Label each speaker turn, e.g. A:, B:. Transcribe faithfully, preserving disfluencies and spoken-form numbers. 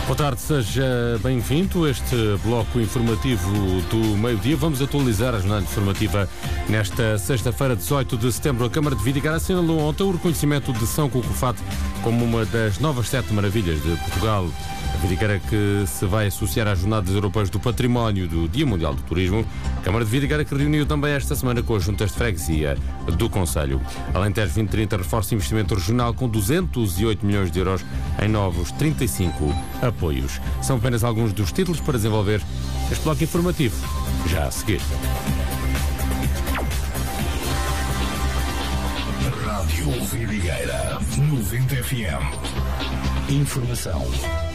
A: Boa tarde, seja bem-vindo a este bloco informativo do meio-dia. Vamos atualizar a jornada informativa nesta sexta-feira, dezoito de setembro. A Câmara de Vidigueira assinalou ontem o reconhecimento de São Cucufate como uma das novas sete maravilhas de Portugal. A Vidigueira, que se vai associar às Jornadas Europeias do Património do Dia Mundial do Turismo. A Câmara de Vidigueira, que reuniu também esta semana com as juntas de freguesia do Conselho. Alentejo vinte trinta reforça investimento regional com duzentos e oito milhões de euros em novos trinta e cinco apoios. São apenas alguns dos títulos para desenvolver este bloco informativo. Já a seguir.
B: Rádio Vidigueira noventa F M. Informação